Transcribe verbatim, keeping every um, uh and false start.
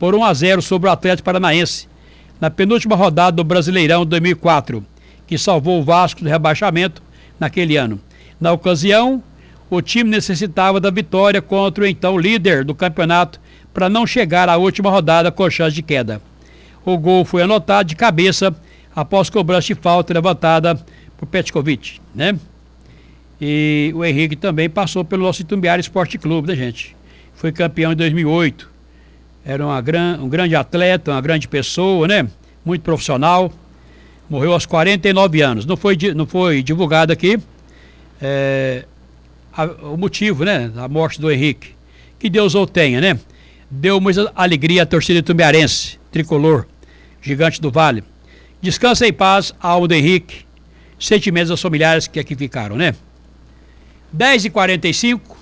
por um a zero sobre o Atlético Paranaense, na penúltima rodada do Brasileirão dois mil e quatro, que salvou o Vasco do rebaixamento naquele ano. Na ocasião, o time necessitava da vitória contra o então líder do campeonato para não chegar à última rodada com chance de queda. O gol foi anotado de cabeça após cobrança de falta levantada por Petkovic, né? E o Henrique também passou pelo nosso Itumbiara Esporte Clube, né, gente? Foi campeão em dois mil e oito. Era uma gran, um grande atleta, uma grande pessoa, né? Muito profissional. Morreu aos quarenta e nove anos. Não foi, não foi divulgado aqui é, a, o motivo, né? Da morte do Henrique. Que Deus o tenha, né? Deu muita alegria à torcida itumbiarense, tricolor, gigante do Vale. Descansa em paz a alma do Henrique. Sentimentos aos familiares que aqui ficaram, né? dez e quarenta e cinco.